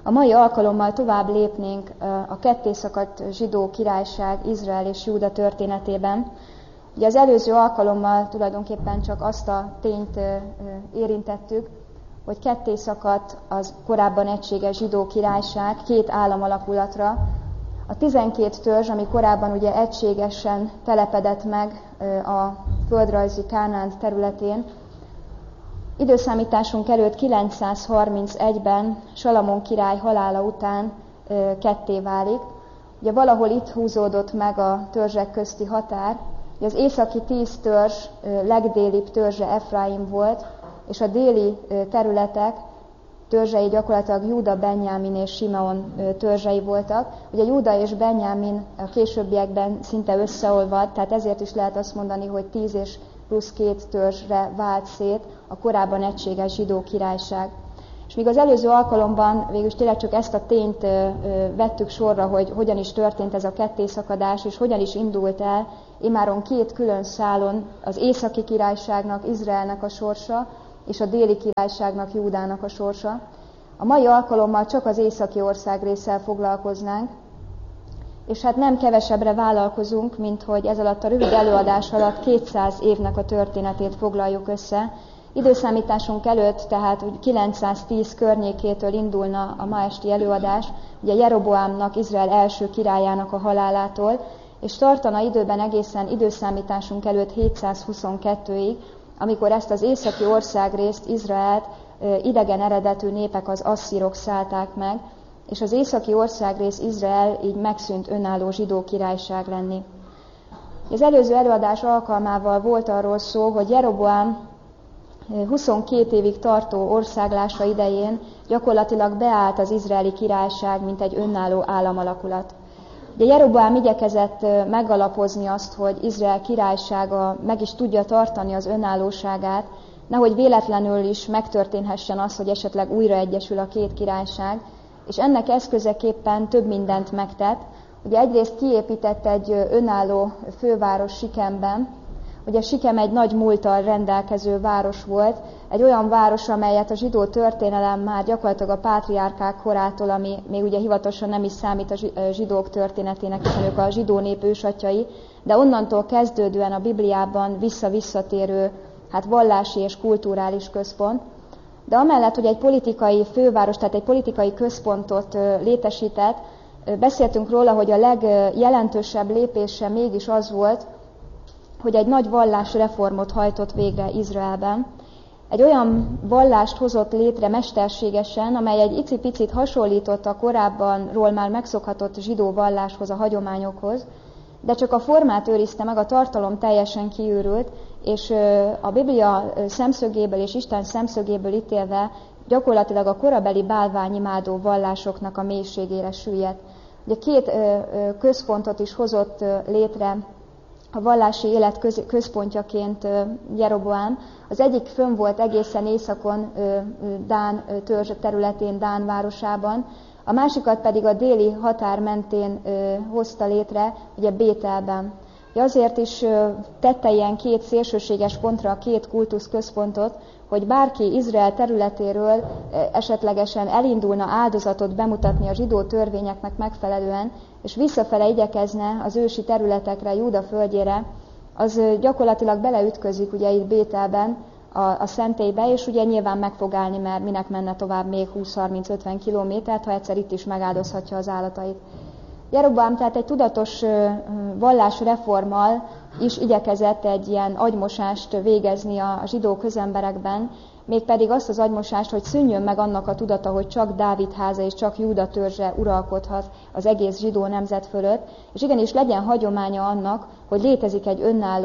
A mai alkalommal tovább lépnénk a kettészakadt zsidó királyság, Izrael és Júda történetében. Ugye az előző alkalommal tulajdonképpen csak azt a tényt érintettük, hogy kettészakadt az korábban egységes zsidó királyság két államalapulatra. A 12 törzs, ami korábban ugye egységesen telepedett meg a földrajzi Kánaán területén, időszámításunk előtt 931-ben Salamon király halála után ketté válik. Ugye valahol itt húzódott meg a törzsek közti határ. Ugye az északi 10 törzs legdélibb törzse Efraim volt, és a déli területek törzsei gyakorlatilag Júda, Benjámin és Simeon törzsei voltak. Ugye Júda és Benjámin a későbbiekben szinte összeolvadt, tehát ezért is lehet azt mondani, hogy 10 és plusz 2 törzsre vált szét a korábban egységes zsidó királyság. És míg az előző alkalomban végülis tényleg csak ezt a tényt vettük sorra, hogy hogyan is történt ez a kettészakadás, és hogyan is indult el immáron két külön szálon az északi királyságnak, Izraelnek a sorsa, és a déli királyságnak, Júdának a sorsa. A mai alkalommal csak az északi országrésszel foglalkoznánk, és hát nem kevesebbre vállalkozunk, mint hogy ez alatt a rövid előadás alatt 200 évnek a történetét foglaljuk össze. Időszámításunk előtt, tehát 910 környékétől indulna a ma esti előadás, ugye Jeroboámnak, Izrael első királyának a halálától, és tartana időben egészen időszámításunk előtt 722-ig, amikor ezt az északi országrészt, Izraelt idegen eredetű népek, az asszírok szállták meg, és az északi országrész, Izrael így megszűnt önálló zsidó királyság lenni. Az előző előadás alkalmával volt arról szó, hogy Jeroboám 22 évig tartó országlása idején gyakorlatilag beállt az izraeli királyság, mint egy önálló államalakulat. Ugye Jeroboám igyekezett megalapozni azt, hogy Izrael királysága meg is tudja tartani az önállóságát, nehogy véletlenül is megtörténhessen az, hogy esetleg újra egyesül a két királyság, és ennek eszközeképpen több mindent megtett. Ugye egyrészt kiépített egy önálló főváros Sikemben. Ugye Sikem egy nagy múlttal rendelkező város volt, egy olyan város, amelyet a zsidó történelem már gyakorlatilag a pátriárkák korától, ami még ugye hivatalosan nem is számít a zsidók történetének, hiszen ők a zsidó nép ősatjai, de onnantól kezdődően a Bibliában visszatérő vallási és kulturális központ. De amellett, hogy egy politikai főváros, tehát egy politikai központot létesített, beszéltünk róla, hogy a legjelentősebb lépése mégis az volt, hogy egy nagy vallásreformot hajtott végre Izraelben. Egy olyan vallást hozott létre mesterségesen, amely egy icipicit hasonlított a korábbanról már megszokhatott zsidó valláshoz, a hagyományokhoz, de csak a formát őrizte meg, a tartalom teljesen kiürült, és a Biblia szemszögéből és Isten szemszögéből ítélve gyakorlatilag a korabeli bálványimádó vallásoknak a mélységére süllyedt. Ugye két központot is hozott létre a vallási élet központjaként Jeroboám. Az egyik fönn volt egészen északon Dán törzs területén, Dán városában, a másikat pedig a déli határ mentén hozta létre, ugye Bételben. Azért is tette ilyen két szélsőséges pontra a két kultuszközpontot, hogy bárki Izrael területéről esetlegesen elindulna áldozatot bemutatni a zsidó törvényeknek megfelelően, és visszafele igyekezne az ősi területekre, Júda földjére, az gyakorlatilag beleütközik ugye itt Bételben a szentélybe, és ugye nyilván meg fog állni, mert minek menne tovább még 20-30-50 kilométert, ha egyszer itt is megáldozhatja az állatait. Jeroboám tehát egy tudatos vallásreformmal is igyekezett egy ilyen agymosást végezni a zsidó közemberekben, mégpedig azt az agymosást, hogy szűnjön meg annak a tudata, hogy csak Dávid háza és csak Júda törzse uralkodhat az egész zsidó nemzet fölött, és igenis legyen hagyománya annak, hogy létezik egy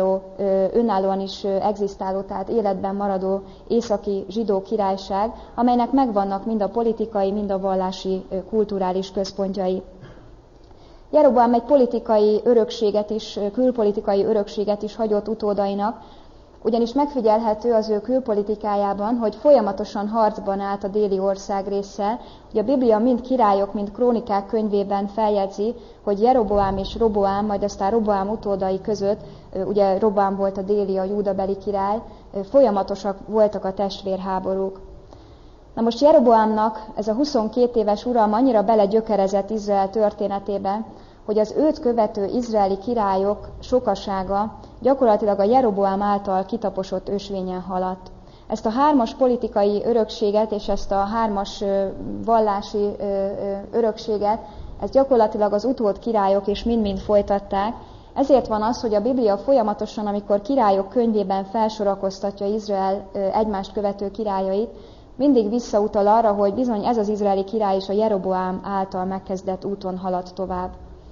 önállóan is egzisztáló, tehát életben maradó északi zsidó királyság, amelynek megvannak mind a politikai, mind a vallási, kulturális központjai. Jeroboám egy politikai örökséget is, külpolitikai örökséget is hagyott utódainak, ugyanis megfigyelhető az ő külpolitikájában, hogy folyamatosan harcban állt a déli országrésszel. Ugye a Biblia mind királyok, mind krónikák könyvében feljegyzi, hogy Jeroboám és Roboám, majd aztán Roboám utódai között, ugye Roboám volt a déli, a júdabeli király, folyamatosak voltak a testvérháborúk. Na most Jeroboámnak ez a 22 éves uralma annyira belegyökerezett Izrael történetébe, hogy az őt követő izraeli királyok sokasága gyakorlatilag a Jeroboám által kitaposott ösvényen haladt. Ezt a hármas politikai örökséget és ezt a hármas vallási örökséget, ezt gyakorlatilag az utód királyok is mind-mind folytatták. Ezért van az, hogy a Biblia folyamatosan, amikor királyok könyvében felsorakoztatja Izrael egymást követő királyait, mindig visszautal arra, hogy bizony ez az izraeli király is a Jeroboám által megkezdett úton haladt tovább.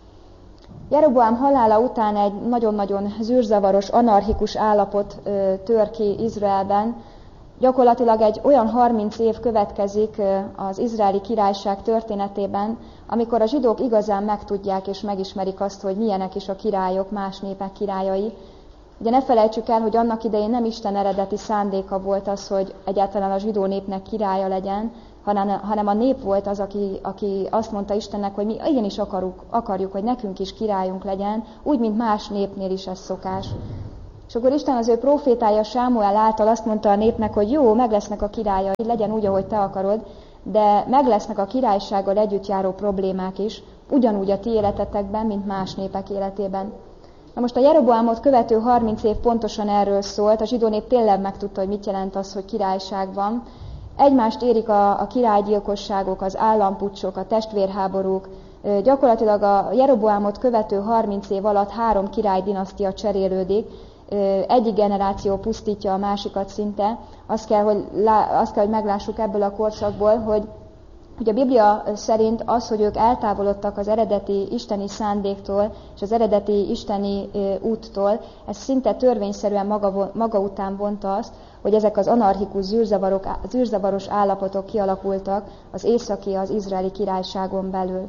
Jeroboám halála után egy nagyon-nagyon zűrzavaros, anarchikus állapot tör ki Izraelben. Gyakorlatilag egy olyan 30 év következik az izraeli királyság történetében, amikor a zsidók igazán megtudják és megismerik azt, hogy milyenek is a királyok, más népek királyai. Ugye ne felejtsük el, hogy annak idején nem Isten eredeti szándéka volt az, hogy egyáltalán a zsidó népnek királya legyen, hanem a nép volt az, aki azt mondta Istennek, hogy mi igenis akarjuk, hogy nekünk is királyunk legyen, úgy, mint más népnél is ez szokás. És akkor Isten az ő prófétája Sámuel által azt mondta a népnek, hogy jó, meg lesznek a királyai, legyen úgy, ahogy te akarod, de meg lesznek a királysággal együtt járó problémák is, ugyanúgy a ti életetekben, mint más népek életében. Na most a Jeroboámot követő 30 év pontosan erről szólt, a zsidó nép tényleg megtudta, hogy mit jelent az, hogy királyság van. Egymást érik a királygyilkosságok, az állampuccsok, a testvérháborúk. Gyakorlatilag a Jeroboámot követő 30 év alatt 3 királydinasztia cserélődik, egyik generáció pusztítja a másikat szinte. Azt kell, hogy meglássuk ebből a korszakból, hogy a Biblia szerint az, hogy ők eltávolodtak az eredeti isteni szándéktól és az eredeti isteni úttól, ez szinte törvényszerűen maga után vonta azt, hogy ezek az anarchikus, zűrzavaros állapotok kialakultak az északi, az izraeli királyságon belül.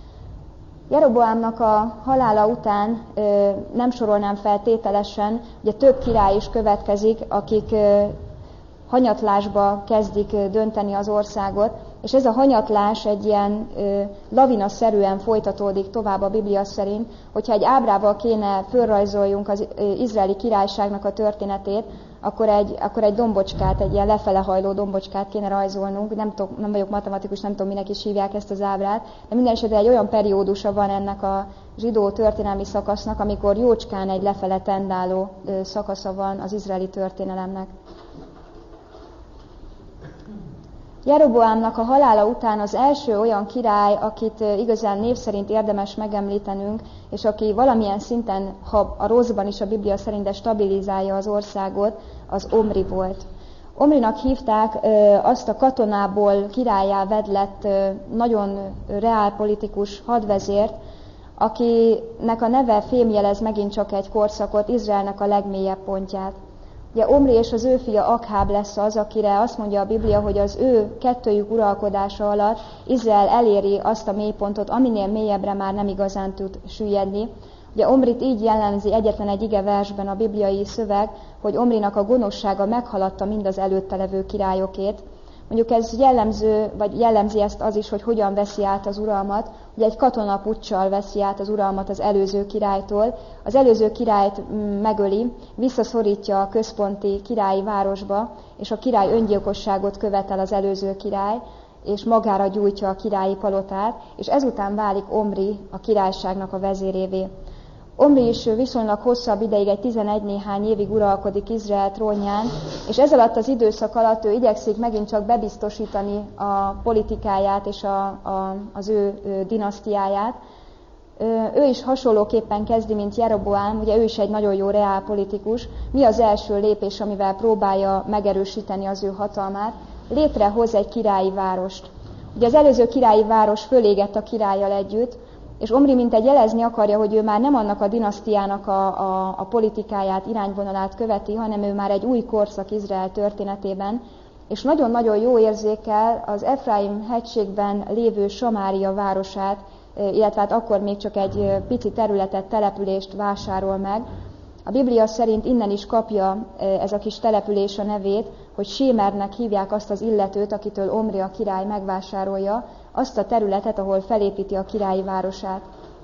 Jeroboámnak a halála után nem sorolnám fel tételesen, ugye több király is következik, akik hanyatlásba kezdik dönteni az országot, és ez a hanyatlás egy ilyen lavinaszerűen folytatódik tovább a Biblia szerint, hogyha egy ábrával kéne fölrajzoljunk az izraeli királyságnak a történetét, akkor egy dombocskát, egy ilyen lefelehajló dombocskát kéne rajzolnunk. Nem vagyok matematikus, nem tudom, minek is hívják ezt az ábrát, de minden esetre egy olyan periódusa van ennek a zsidó történelmi szakasznak, amikor jócskán egy lefele tendáló szakasza van az izraeli történelemnek. Jeroboámnak a halála után az első olyan király, akit igazán név szerint érdemes megemlítenünk, és aki valamilyen szinten, ha a rosszban is a Biblia szerint, de stabilizálja az országot, az Omri volt. Omrinak hívták azt a katonából királlyá vedlett nagyon reálpolitikus hadvezért, akinek a neve fémjelez megint csak egy korszakot, Izraelnek a legmélyebb pontját. Ugye Omri és az ő fia Akháb lesz az, akire azt mondja a Biblia, hogy az ő kettőjük uralkodása alatt Izrael eléri azt a mélypontot, aminél mélyebbre már nem igazán tud süllyedni. Ugye Omrit így jellemzi egyetlen egy igeversben a bibliai szöveg, hogy Omrinak a gonoszsága meghaladta mind az előtte levő királyokét. Mondjuk ez jellemzi ezt az is, hogy hogyan veszi át az uralmat. Ugye egy katonapuccsal veszi át az uralmat az előző királytól. Az előző királyt megöli, visszaszorítja a központi királyi városba, és a király öngyilkosságot követel az előző király, és magára gyújtja a királyi palotát, és ezután válik Omri a királyságnak a vezérévé. Omri is viszonylag hosszabb ideig, egy 11 néhány évig uralkodik Izrael trónján, és ez alatt az időszak alatt ő igyekszik megint csak bebiztosítani a politikáját és az ő dinasztiáját. Ő is hasonlóképpen kezdi, mint Jeroboám, ugye ő is egy nagyon jó reálpolitikus. Mi az első lépés, amivel próbálja megerősíteni az ő hatalmát? Létrehoz egy királyi várost. Ugye az előző királyi város fölégett a királlyal együtt, és Omri mintegy jelezni akarja, hogy ő már nem annak a dinasztiának a politikáját, irányvonalát követi, hanem ő már egy új korszak Izrael történetében, és nagyon-nagyon jó érzékkel az Efraim hegységben lévő Samária városát, illetve hát akkor még csak egy pici területet, települést vásárol meg. A Biblia szerint innen is kapja ez a kis település a nevét, hogy Sémernek hívják azt az illetőt, akitől Omri a király megvásárolja, azt a területet, ahol felépíti a királyi városát.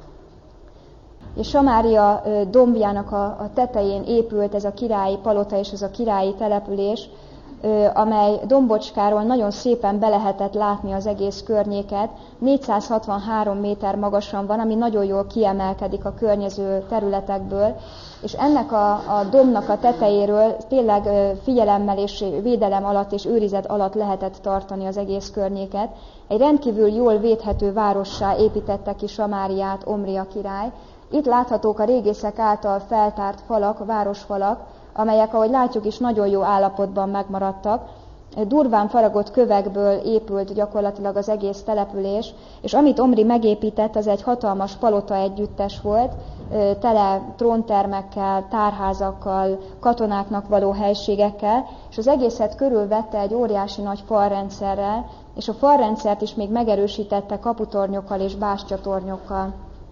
És Samária dombjának a tetején épült ez a királyi palota és ez a királyi település, amely dombocskáról nagyon szépen be lehetett látni az egész környéket, 463 méter magasan van, ami nagyon jól kiemelkedik a környező területekből, és ennek a dombnak a tetejéről tényleg figyelemmel és védelem alatt és őrizet alatt lehetett tartani az egész környéket. Egy rendkívül jól védhető várossá építette ki Samáriát Omria király. Itt láthatók a régészek által feltárt falak, városfalak, amelyek, ahogy látjuk is, nagyon jó állapotban megmaradtak. Durván faragott kövekből épült gyakorlatilag az egész település, és amit Omri megépített, az egy hatalmas palota együttes volt, tele tróntermekkel, tárházakkal, katonáknak való helységekkel, és az egészet körülvette egy óriási nagy falrendszerrel, és a falrendszert is még megerősítette kaputornyokkal és bástyatornyokkal.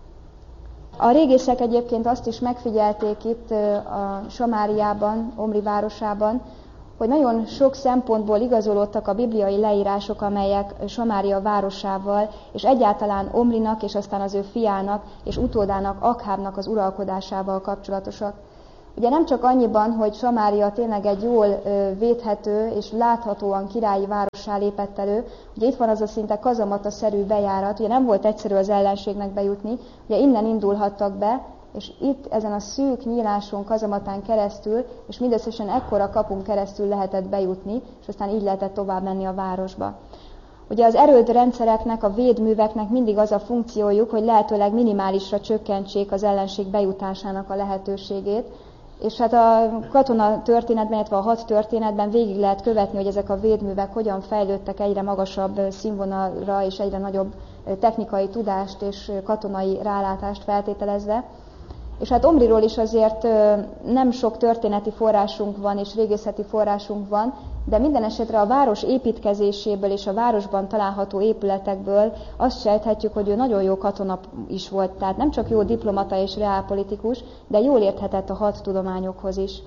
A régészek egyébként azt is megfigyelték itt a Samáriában, Omri városában, hogy nagyon sok szempontból igazolódtak a bibliai leírások, amelyek Samária városával, és egyáltalán Omrinak, és aztán az ő fiának, és utódának, Akhábnak az uralkodásával kapcsolatosak. Ugye nem csak annyiban, hogy Samária tényleg egy jól védhető és láthatóan királyi várossá lépett elő, ugye itt van az a szinte kazamata-szerű bejárat, ugye nem volt egyszerű az ellenségnek bejutni, ugye innen indulhattak be, és itt ezen a szűk nyíláson, kazamatán keresztül, és mindösszesen ekkora kapun keresztül lehetett bejutni, és aztán így lehetett tovább menni a városba. Ugye az erődrendszereknek, a védműveknek mindig az a funkciójuk, hogy lehetőleg minimálisra csökkentsék az ellenség bejutásának a lehetőségét, és hát a katona történetben, illetve a had történetben végig lehet követni, hogy ezek a védművek hogyan fejlődtek egyre magasabb színvonalra és egyre nagyobb technikai tudást és katonai rálátást feltételezve. És hát Omriról is azért nem sok történeti forrásunk van és régészeti forrásunk van, de minden esetre a város építkezéséből és a városban található épületekből azt sejthetjük, hogy ő nagyon jó katona is volt, tehát nem csak jó diplomata és reálpolitikus, de jól érthetett a hadtudományokhoz is.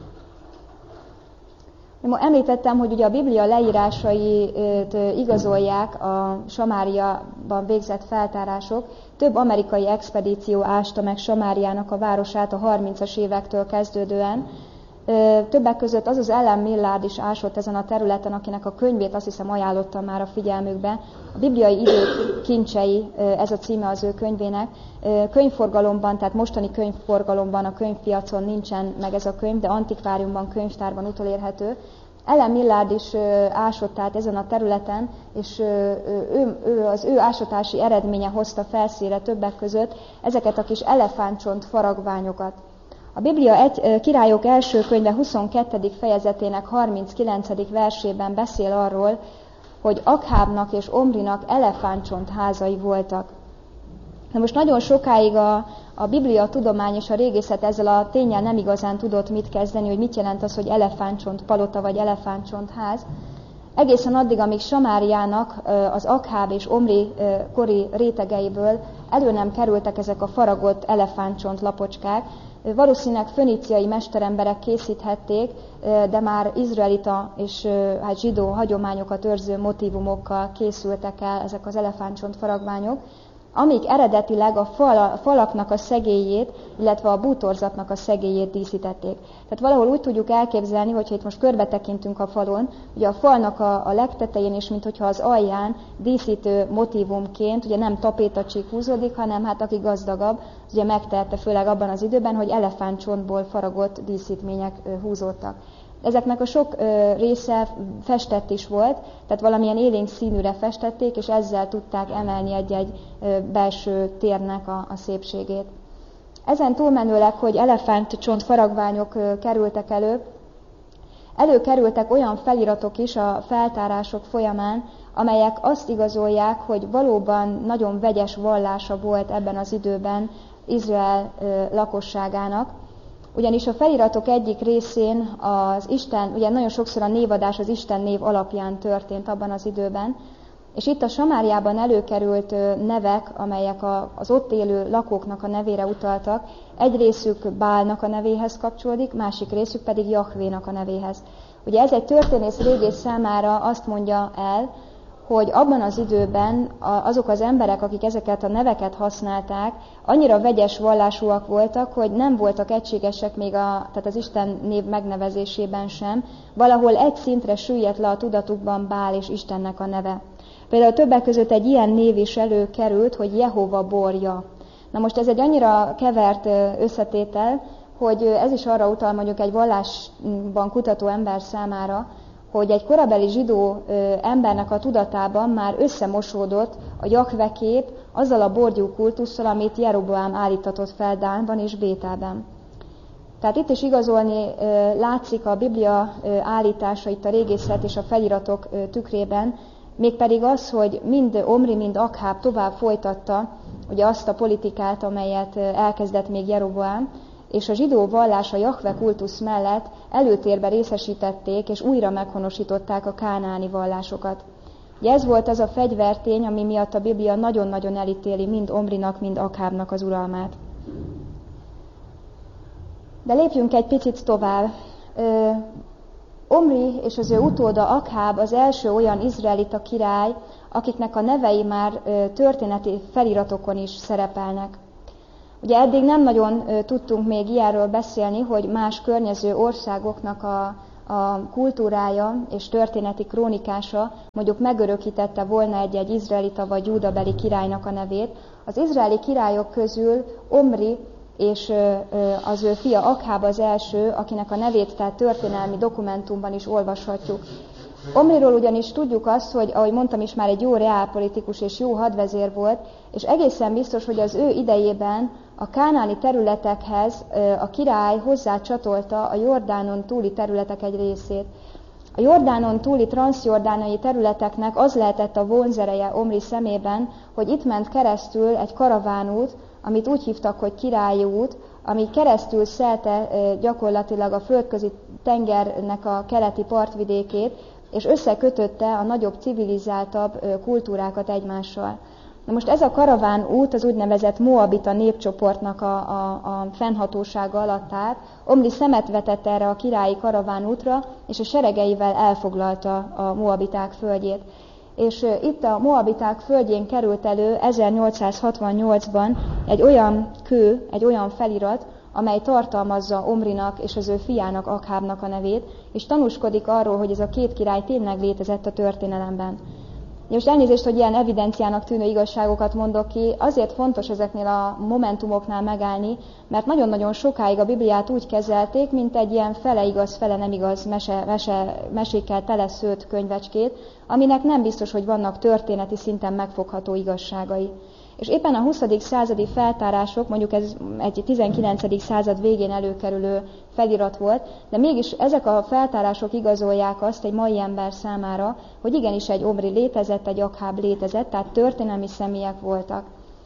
Említettem, hogy ugye a Biblia leírásait igazolják a Samáriában végzett feltárások. Több amerikai expedíció ásta meg Samáriának a városát a 30-as évektől kezdődően. Többek között az Ellen Millard is ásott ezen a területen, akinek a könyvét azt hiszem ajánlottam már a figyelmükbe. A bibliai idők kincsei, ez a címe az ő könyvének. Könyvforgalomban, tehát mostani könyvforgalomban a könyvpiacon nincsen meg ez a könyv, de antikváriumban, könyvtárban utolérhető. Ellen Millard is ásott át ezen a területen, és az ő ásatási eredménye hozta felszínre többek között ezeket a kis elefántcsont faragványokat. A Biblia Királyok első könyve 22. fejezetének 39. versében beszél arról, hogy Akhábnak és Omrinak elefántcsont házai voltak. Na most nagyon sokáig a Biblia tudomány és a régészet ezzel a ténnyel nem igazán tudott mit kezdeni, hogy mit jelent az, hogy elefántcsont palota vagy elefántcsont ház. Egészen addig, amíg Samáriának az Akháb és Omri kori rétegeiből elő nem kerültek ezek a faragott elefántcsont lapocskák. Valószínűleg föníciai mesteremberek készíthették, de már izraelita és hát zsidó hagyományokat őrző motívumokkal készültek el ezek az elefántcsont faragványok, amik eredetileg a falaknak a szegélyét, illetve a bútorzatnak a szegélyét díszítették. Tehát valahol úgy tudjuk elképzelni, hogyha itt most körbe tekintünk a falon, ugye a falnak a legtetején is, minthogyha az alján díszítő motívumként, ugye nem tapétacsík húzódik, hanem hát aki gazdagabb, az ugye megtehette főleg abban az időben, hogy elefántcsontból faragott díszítmények húzódtak. Ezeknek a sok része festett is volt, tehát valamilyen élénk színűre festették, és ezzel tudták emelni egy-egy belső térnek a szépségét. Ezen túlmenőleg, hogy elefántcsont faragványok kerültek előkerültek olyan feliratok is a feltárások folyamán, amelyek azt igazolják, hogy valóban nagyon vegyes vallása volt ebben az időben Izrael lakosságának. Ugyanis a feliratok egyik részén az Isten, ugye nagyon sokszor a névadás az Isten név alapján történt abban az időben, és itt a Samáriában előkerült nevek, amelyek az ott élő lakóknak a nevére utaltak, egy részük Bálnak a nevéhez kapcsolódik, másik részük pedig Jahvénak a nevéhez. Ugye ez egy történész régész számára azt mondja el, hogy abban az időben azok az emberek, akik ezeket a neveket használták, annyira vegyes vallásúak voltak, hogy nem voltak egységesek még tehát az Isten név megnevezésében sem. Valahol egy szintre süllyedt le a tudatukban Bál és Istennek a neve. Például többek között egy ilyen név is előkerült, hogy Jehova borja. Na most ez egy annyira kevert összetétel, hogy ez is arra utal mondjuk egy vallásban kutató ember számára, hogy egy korabeli zsidó embernek a tudatában már összemosódott a Jahve kép azzal a borgyú kultusszal, amit Jeroboám állítatott fel Dánban és Bételben. Tehát itt is igazolni látszik a Biblia állítása itt a régészet és a feliratok tükrében, mégpedig az, hogy mind Omri, mind Akháb tovább folytatta ugye azt a politikát, amelyet elkezdett még Jeroboám, és a zsidó vallás a Jahve kultusz mellett előtérbe részesítették, és újra meghonosították a kánaáni vallásokat. Ugye ez volt az a fegyvertény, ami miatt a Biblia nagyon-nagyon elítéli mind Omrinak, mind Akhábnak az uralmát. De lépjünk egy picit tovább. Omri és az ő utóda Akháb az első olyan izraelita király, akiknek a nevei már történeti feliratokon is szerepelnek. Ugye eddig nem nagyon tudtunk még ilyenről beszélni, hogy más környező országoknak a kultúrája és történeti krónikása mondjuk megörökítette volna egy izraelita vagy júdabeli királynak a nevét. Az izraeli királyok közül Omri és az ő fia Akháb az első, akinek a nevét tehát történelmi dokumentumban is olvashatjuk. Omriról ugyanis tudjuk azt, hogy, ahogy mondtam is, már egy jó reálpolitikus és jó hadvezér volt, és egészen biztos, hogy az ő idejében a kánaáni területekhez a király hozzácsatolta a Jordánon túli területek egy részét. A Jordánon túli transzjordánai területeknek az lehetett a vonzereje Omri szemében, hogy itt ment keresztül egy karavánút, amit úgy hívtak, hogy királyi út, ami keresztül szelte gyakorlatilag a földközi tengernek a keleti partvidékét, és összekötötte a nagyobb, civilizáltabb kultúrákat egymással. Na most ez a karaván út az úgynevezett moabita népcsoportnak a fennhatósága alatt állt. Omri szemet vetett erre a királyi karavánútra, és a seregeivel elfoglalta a moabiták földjét. És itt a moabiták földjén került elő 1868-ban egy olyan kő, egy olyan felirat, amely tartalmazza Omrinak és az ő fiának, Akhábnak a nevét, és tanúskodik arról, hogy ez a két király tényleg létezett a történelemben. Most elnézést, hogy ilyen evidenciának tűnő igazságokat mondok ki, azért fontos ezeknél a momentumoknál megállni, mert nagyon-nagyon sokáig a Bibliát úgy kezelték, mint egy ilyen fele igaz, fele nem igaz mesékkel teleszőtt könyvecskét, aminek nem biztos, hogy vannak történeti szinten megfogható igazságai. És éppen a 20. századi feltárások, mondjuk ez egy 19. század végén előkerülő felirat volt, de mégis ezek a feltárások igazolják azt egy mai ember számára, hogy igenis egy Omri létezett, egy Akháb létezett, tehát történelmi személyek voltak.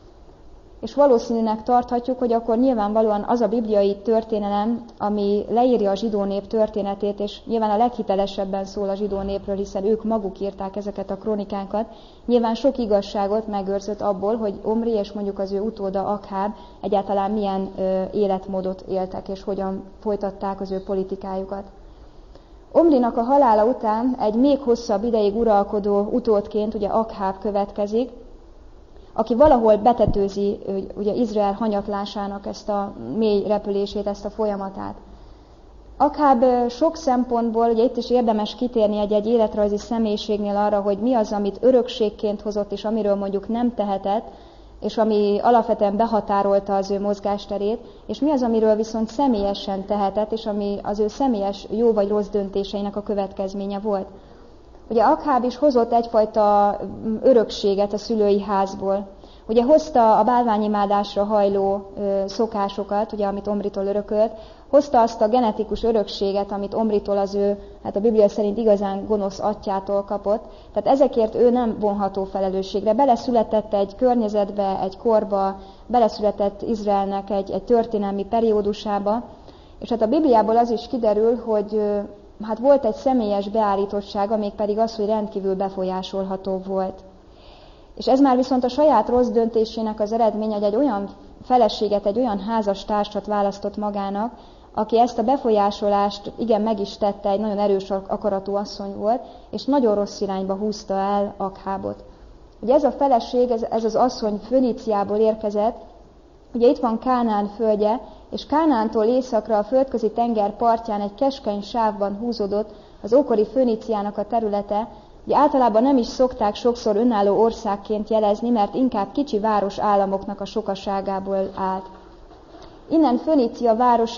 És valószínűnek tarthatjuk, hogy akkor nyilvánvalóan az a bibliai történelem, ami leírja a zsidó nép történetét, és nyilván a leghitelesebben szól a zsidó népről, hiszen ők maguk írták ezeket a krónikákat, nyilván sok igazságot megőrzött abból, hogy Omri és mondjuk az ő utóda Akháb egyáltalán milyen életmódot éltek, és hogyan folytatták az ő politikájukat. Omrinak a halála után egy még hosszabb ideig uralkodó utódként ugye Akháb következik, aki valahol betetőzi ugye Izrael hanyatlásának ezt a mély repülését, ezt a folyamatát. Akháb sok szempontból, ugye itt is érdemes kitérni egy életrajzi személyiségnél arra, hogy mi az, amit örökségként hozott, és amiről mondjuk nem tehetett, és ami alapvetően behatárolta az ő mozgásterét, és mi az, amiről viszont személyesen tehetett, és ami az ő személyes jó vagy rossz döntéseinek a következménye volt. Ugye Akháb is hozott egyfajta örökséget a szülői házból. Ugye hozta a bálványimádásra hajló szokásokat, ugye, amit Omritól örökölt, hozta azt a genetikus örökséget, amit Omritól az ő, hát a Biblia szerint igazán gonosz atyától kapott. Tehát ezekért ő nem vonható felelősségre. Beleszületett egy környezetbe, egy korba, beleszületett Izraelnek egy történelmi periódusába, és hát a Bibliából az is kiderül, hogy hát volt egy személyes beállítottsága, mégpedig az, hogy rendkívül befolyásolható volt. És ez már viszont a saját rossz döntésének az eredménye, hogy egy olyan feleséget, egy olyan házastársat választott magának, aki ezt a befolyásolást igen meg is tette, egy nagyon erős akaratú asszony volt, és nagyon rossz irányba húzta el Akhábot. Ugye ez a feleség, ez az asszony Föníciából érkezett, ugye itt van Kánaán földje, és Kánaántól északra a földközi tenger partján egy keskeny sávban húzódott az ókori Föníciának a területe. Ugye általában nem is szokták sokszor önálló országként jelezni, mert inkább kicsi város államoknak a sokaságából állt. Innen Fönícia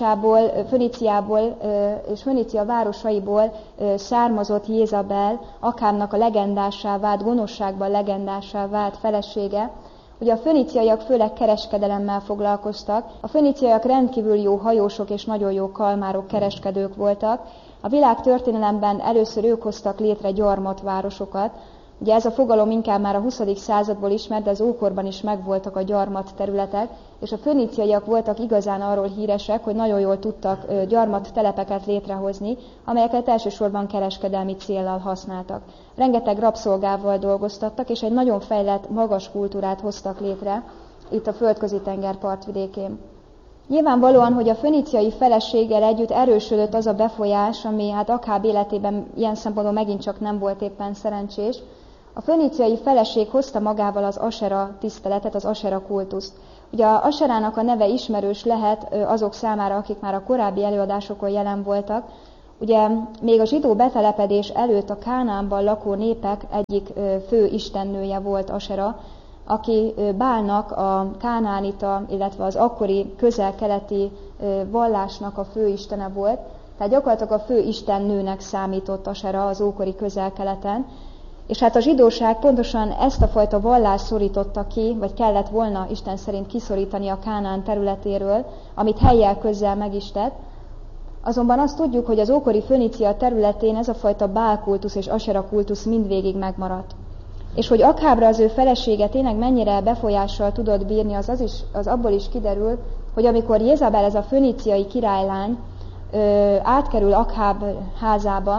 és Fönícia városaiból származott Jézabel, Akhábnak a legendássá vált, gonoszságban legendássá vált felesége. Ugye a föníciaiak főleg kereskedelemmel foglalkoztak. A föníciaiak rendkívül jó hajósok és nagyon jó kalmárok, kereskedők voltak. A világ történelemben először ők hoztak létre gyarmatvárosokat. Ugye ez a fogalom inkább már a 20. századból ismert, de az ókorban is megvoltak a gyarmat területek, és a föníciaiak voltak igazán arról híresek, hogy nagyon jól tudtak gyarmat telepeket létrehozni, amelyeket elsősorban kereskedelmi céllal használtak. Rengeteg rabszolgával dolgoztattak, és egy nagyon fejlett, magas kultúrát hoztak létre itt a földközi tenger partvidékén. Nyilvánvalóan, hogy a föníciai feleséggel együtt erősödött az a befolyás, ami hát Akháb életében ilyen szempontból megint csak nem volt éppen szerencsés. A föníciai feleség hozta magával az Asera tiszteletet, az Asera kultuszt. Ugye a Aserának a neve ismerős lehet azok számára, akik már a korábbi előadásokon jelen voltak. Ugye még a zsidó betelepedés előtt a Kánaánban lakó népek egyik fő istennője volt Asera, aki Bálnak a kánaánita, illetve az akkori közel-keleti vallásnak a főistene volt. Tehát gyakorlatilag a fő istennőnek számított Asera az ókori közel-keleten. És hát a zsidóság pontosan ezt a fajta vallást szorította ki, vagy kellett volna Isten szerint kiszorítani a Kánaán területéről, amit helyjel közzel meg is tett. Azonban azt tudjuk, hogy az ókori Fönícia területén ez a fajta Bál-kultusz és Asera kultusz mindvégig megmaradt. És hogy Akhábra az ő felesége tényleg mennyire befolyással tudott bírni, az abból is kiderül, hogy amikor Jézabel, ez a föníciai királylány átkerül Akháb házába,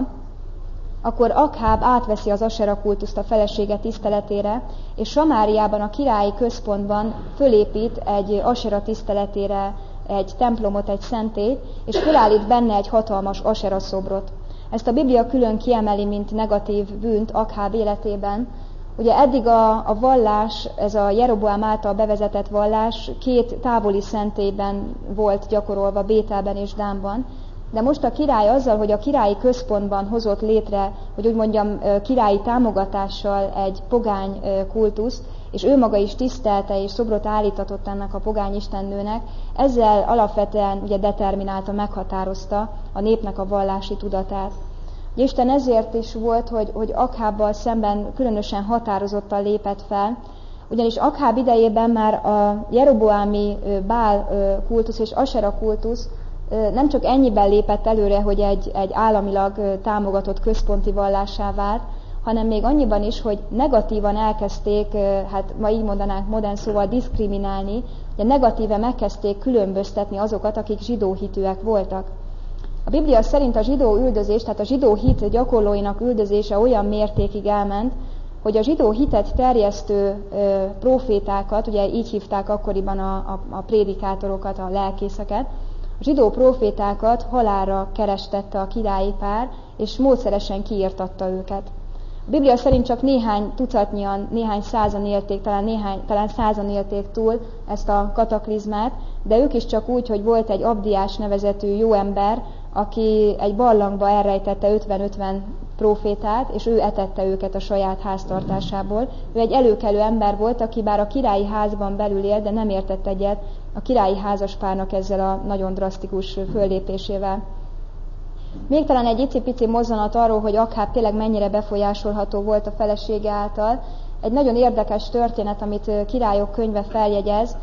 akkor Akháb átveszi az Asera kultuszt a felesége tiszteletére, és Samáriában, a királyi központban fölépít egy Asera tiszteletére egy templomot, egy szentélyt, és fölállít benne egy hatalmas Asera szobrot. Ezt a Biblia külön kiemeli, mint negatív bűnt Akháb életében. Ugye eddig a vallás, ez a Jeroboám által bevezetett vallás 2 távoli szentélyben volt gyakorolva, Bételben és Dánban, de most a király azzal, hogy a királyi központban hozott létre, hogy úgy mondjam, királyi támogatással egy pogány kultuszt, és ő maga is tisztelte és szobrot állítatott ennek a pogány istennőnek, ezzel alapvetően ugye determinálta, meghatározta a népnek a vallási tudatát. Isten ezért is volt, hogy Akhábbal szemben különösen határozottan lépett fel, ugyanis Akháb idejében már a jeroboámi Bál kultusz és Asera kultusz nem csak ennyiben lépett előre, hogy egy államilag támogatott központi vallássá vált, hanem még annyiban is, hogy negatívan elkezdték, hát ma így mondanánk modern szóval diszkriminálni, ugye negatíve megkezdték különböztetni azokat, akik zsidó hitűek voltak. A Biblia szerint a zsidó üldözés, tehát a zsidó hit gyakorlóinak üldözése olyan mértékig elment, hogy a zsidó hitet terjesztő profétákat, ugye így hívták akkoriban a prédikátorokat, a lelkészeket, a zsidó profétákat halálra kerestette a királyi pár, és módszeresen kiirtatta őket. A Biblia szerint csak néhány tucatnyian, néhány százan élték, talán százan élték túl ezt a kataklizmát, de ők is csak úgy, hogy volt egy Abdiás nevezetű jó ember, aki egy barlangba elrejtette 50-50 profétát, és ő etette őket a saját háztartásából. Ő egy előkelő ember volt, aki bár a királyi házban belül élt, de nem értett egyet a királyi házaspárnak ezzel a nagyon drasztikus föllépésével. Még talán egy icipici mozzanat arról, hogy Akháb tényleg mennyire befolyásolható volt a felesége által. Egy nagyon érdekes történet, amit Királyok könyve feljegyez,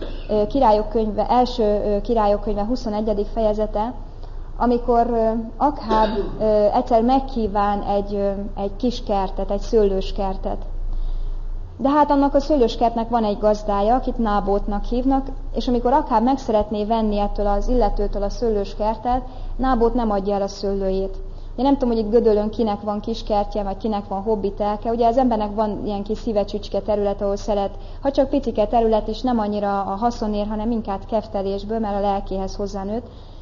első Királyok könyve 21. fejezete, amikor Akháb egyszer megkíván egy kis kertet, egy szőlőskertet. De hát annak a szőlőskertnek van egy gazdája, akit Nábótnak hívnak, és amikor Akháb meg szeretné venni ettől az illetőtől a szőlőskertet, Nábót nem adja el a szőlőjét. Én nem tudom, hogy itt Gödöllön kinek van kiskertje, vagy kinek van hobbitelke. Ugye az embernek van ilyen kis szívecsücske terület, ahol szeret, ha csak picike terület is, nem annyira a haszonért, hanem inkább keftelésből, mert a lelkéhez hozzánőtt.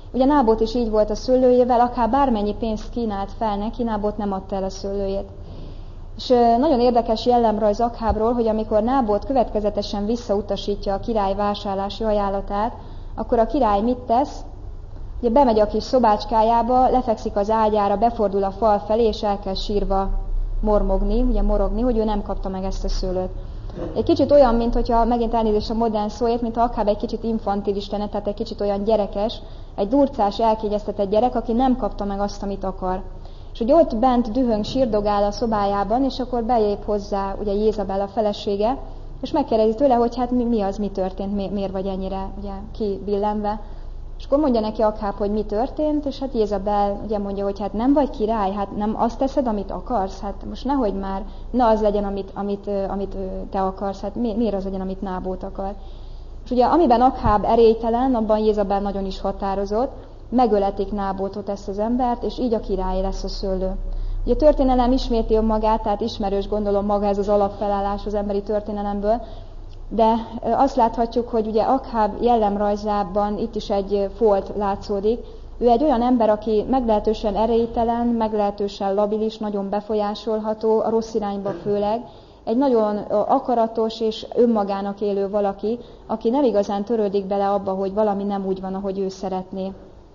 Ugye Nábot is így volt a szőlőjével, akár bármennyi pénzt kínált fel neki, Nábot nem adta el a szőlőjét. És nagyon érdekes jellemrajz Akhábról, hogy amikor Nábot következetesen visszautasítja a király vásárlási ajánlatát, akkor a király mit tesz? Ugye bemegy a kis szobácskájába, lefekszik az ágyára, befordul a fal felé, és elkezd sírva morogni, hogy ő nem kapta meg ezt a szőlőt. Egy kicsit olyan, mint hogyha megint elnézést a modern szóért, mint ha Akháb egy kicsit infantilis lenne, tehát egy kicsit olyan gyerekes, egy durcás, elkényeztetett gyerek, aki nem kapta meg azt, amit akar. És hogy ott bent dühöng, sírdogál a szobájában, és akkor belép hozzá ugye Jézabel a felesége, és megkérdezi tőle, hogy hát mi az, mi történt, miért vagy ennyire ugye, kibillenve. És akkor mondja neki Akháb, hogy mi történt, és hát Jézabel ugye mondja, hogy hát nem vagy király, hát nem azt teszed, amit akarsz, hát most nehogy már, ne az legyen, amit te akarsz, hát miért az legyen, amit Nábót akar. És ugye amiben Akháb erélytelen, abban Jézabel nagyon is határozott, megöletik Nábótot, ezt az embert, és így a király lesz a szőlő. Ugye a történelem isméti önmagát, tehát ismerős gondolom maga ez az alapfelállás az emberi történelemből, de azt láthatjuk, hogy ugye Akháb jellemrajzában itt is egy folt látszódik. Ő egy olyan ember, aki meglehetősen erélytelen, meglehetősen labilis, nagyon befolyásolható, a rossz irányba főleg. Egy nagyon akaratos és önmagának élő valaki, aki nem igazán törődik bele abba, hogy valami nem úgy van, ahogy ő szeretné.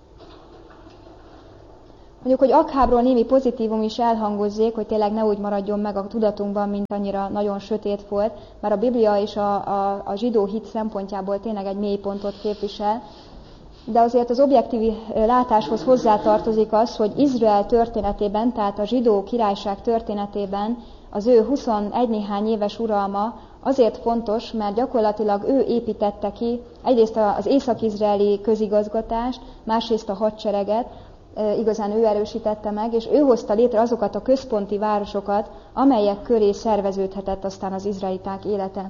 Mondjuk, hogy Akhábról némi pozitívum is elhangozzék, hogy tényleg ne úgy maradjon meg a tudatunkban, mint annyira nagyon sötét volt, mert a Biblia és a zsidó hit szempontjából tényleg egy mélypontot képvisel, de azért az objektív látáshoz hozzátartozik az, hogy Izrael történetében, tehát a zsidó királyság történetében az ő 21 néhány éves uralma azért fontos, mert gyakorlatilag ő építette ki egyrészt az észak-izraeli közigazgatást, másrészt a hadsereget, igazán ő erősítette meg, és ő hozta létre azokat a központi városokat, amelyek köré szerveződhetett aztán az izraeliták élete.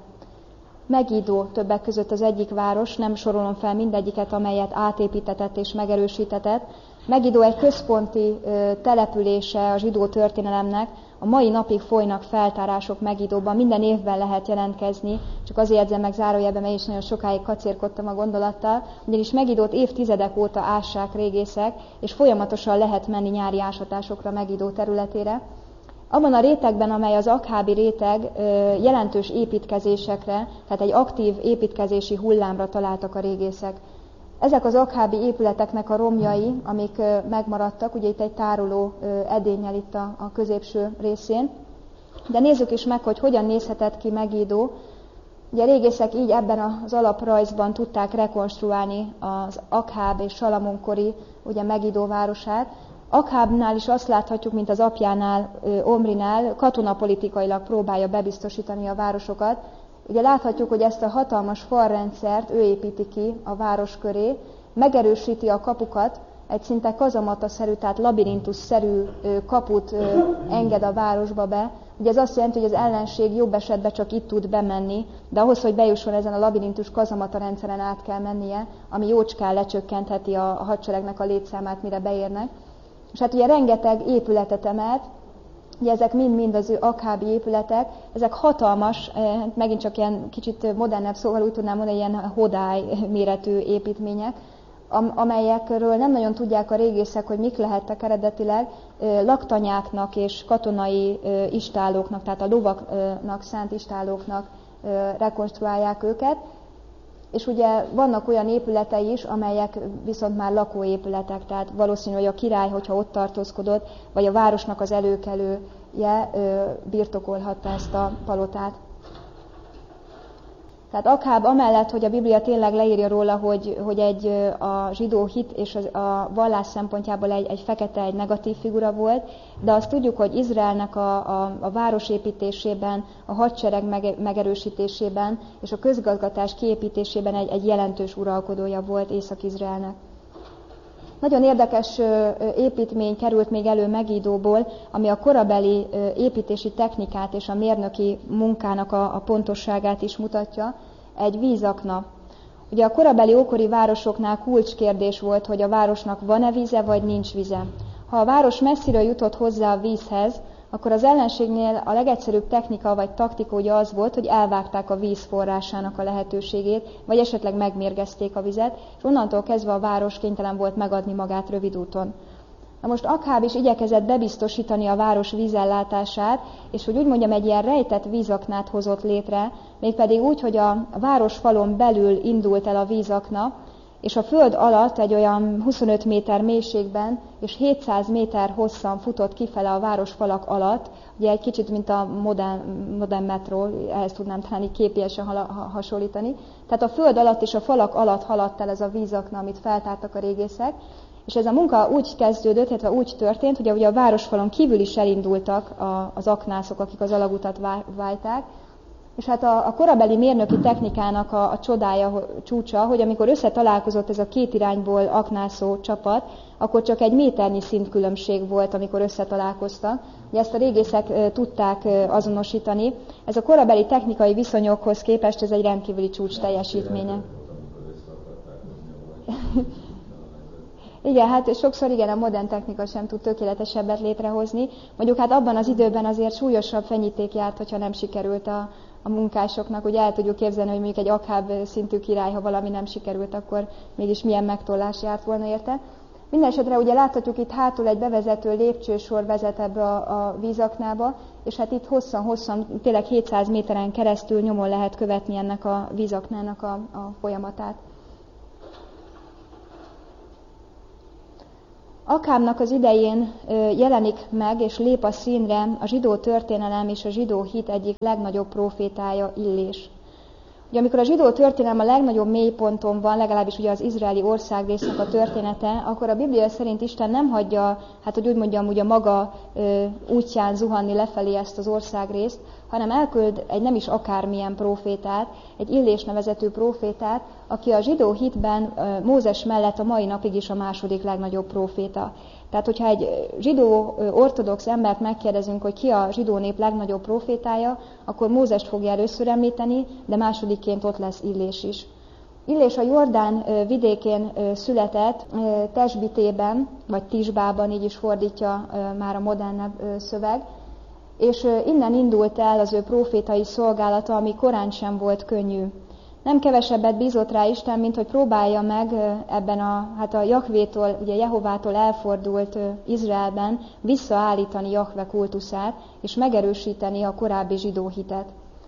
Megidó többek között az egyik város, nem sorolom fel mindegyiket, amelyet átépítetett és megerősítetett. Megidó egy központi települése a zsidó történelemnek, a mai napig folynak feltárások Megidóban, minden évben lehet jelentkezni, csak azért jegyzem meg zárójelben, mert is nagyon sokáig kacérkodtam a gondolattal, ugyanis Megidót évtizedek óta ássák régészek, és folyamatosan lehet menni nyári ásatásokra Megidó területére. Abban a rétegben, amely az akhábi réteg, jelentős építkezésekre, tehát egy aktív építkezési hullámra találtak a régészek. Ezek az akhábi épületeknek a romjai, amik megmaradtak, ugye itt egy tároló edénnyel itt a középső részén. De nézzük is meg, hogy hogyan nézhetett ki Megidó. Ugye a régészek így ebben az alaprajzban tudták rekonstruálni az Akháb és Salamon-kori ugye Megidó városát. Akhábnál is azt láthatjuk, mint az apjánál, Omrinál, katonapolitikailag próbálja bebiztosítani a városokat. Ugye láthatjuk, hogy ezt a hatalmas falrendszert ő építi ki a város köré, megerősíti a kapukat, egy szinte kazamata-szerű, tehát labirintus-szerű kaput enged a városba be. Ugye ez azt jelenti, hogy az ellenség jobb esetben csak itt tud bemenni, de ahhoz, hogy bejusson ezen a labirintus kazamata rendszeren át kell mennie, ami jócskán lecsökkentheti a hadseregnek a létszámát, mire beérnek. És hát ugye rengeteg épületet emelt, ugye ezek mind-mind az ő akhábi épületek, ezek hatalmas, megint csak ilyen kicsit modernebb szóval úgy tudnám mondani, ilyen hodály méretű építmények, amelyekről nem nagyon tudják a régészek, hogy mik lehettek eredetileg, laktanyáknak és katonai istállóknak, tehát a lovaknak szánt istállóknak rekonstruálják őket. És ugye vannak olyan épületei is, amelyek viszont már lakóépületek, tehát valószínű, hogy a király, hogyha ott tartózkodott, vagy a városnak az előkelője birtokolhatta ezt a palotát. Tehát Akháb amellett, hogy a Biblia tényleg leírja róla, hogy a zsidó hit és a vallás szempontjából egy fekete, egy negatív figura volt, de azt tudjuk, hogy Izraelnek a városépítésében, a hadsereg megerősítésében és a közgazgatás kiépítésében egy jelentős uralkodója volt Észak-Izraelnek. Nagyon érdekes építmény került még elő Megidóból, ami a korabeli építési technikát és a mérnöki munkának a pontosságát is mutatja, egy vízakna. Ugye a korabeli ókori városoknál kulcskérdés volt, hogy a városnak van-e víze, vagy nincs víze. Ha a város messziről jutott hozzá a vízhez, akkor az ellenségnél a legegyszerűbb technika vagy taktika ugye az volt, hogy elvágták a víz forrásának a lehetőségét, vagy esetleg megmérgezték a vizet, és onnantól kezdve a város kénytelen volt megadni magát rövid úton. Na most Akháb is igyekezett bebiztosítani a város vízellátását, és hogy úgy mondjam, egy ilyen rejtett vízaknát hozott létre, mégpedig úgy, hogy a városfalon belül indult el a vízakna, és a föld alatt egy olyan 25 méter mélységben és 700 méter hosszan futott kifele a városfalak alatt, ugye egy kicsit, mint a modern metró, ehhez tudnám talán így képiesen hasonlítani. Tehát a föld alatt és a falak alatt haladt el ez a vízakna, amit feltártak a régészek, és ez a munka úgy kezdődött, illetve úgy történt, hogy ugye a városfalon kívül is elindultak az aknászok, akik az alagutat válták, és hát a korabeli mérnöki technikának a csodája, csúcsa, hogy amikor összetalálkozott ez a két irányból aknászó csapat, akkor csak egy méternyi szintkülönbség volt, amikor összetalálkoztak. Ugye ezt a régészek tudták azonosítani. Ez a korabeli technikai viszonyokhoz képest ez egy rendkívüli csúcs teljesítménye. Igen, hát sokszor a modern technika sem tud tökéletesebbet létrehozni. Mondjuk hát abban az időben azért súlyosabb fenyíték járt, hogyha nem sikerült a munkásoknak. Ugye el tudjuk képzelni, hogy mondjuk egy Akháb szintű király, ha valami nem sikerült, akkor mégis milyen megtollás járt volna érte. Mindenesetre ugye láthatjuk itt hátul egy bevezető lépcsősor vezet ebbe a vízaknába, és hát itt hosszan, tényleg 700 méteren keresztül nyomon lehet követni ennek a vízaknának a folyamatát. Akhábnak az idején jelenik meg és lép a színre a zsidó történelem és a zsidó hit egyik legnagyobb prófétája, Illés. Ugye amikor a zsidó történelem a legnagyobb mélyponton van, legalábbis ugye az izraeli országrésznek a története, akkor a Biblia szerint Isten nem hagyja, hát hogy úgy mondjam, ugye maga útján zuhanni lefelé ezt az országrészt, hanem elküld egy nem is akármilyen prófétát, egy Illés nevezetű prófétát, aki a zsidó hitben Mózes mellett a mai napig is a második legnagyobb próféta. Tehát, hogyha egy zsidó ortodox embert megkérdezünk, hogy ki a zsidó nép legnagyobb prófétája, akkor Mózest fogja először említeni, de másodikként ott lesz Illés is. Illés a Jordán vidékén született, Tesbitében, vagy Tisbában, így is fordítja már a modernebb szöveg, és innen indult el az ő prófétai szolgálata, ami korán sem volt könnyű. Nem kevesebbet bízott rá Isten, mint hogy próbálja meg ebben a Jahvétól, ugye Jehovától elfordult Izraelben visszaállítani Jahve kultuszát, és megerősíteni a korábbi zsidó hitet.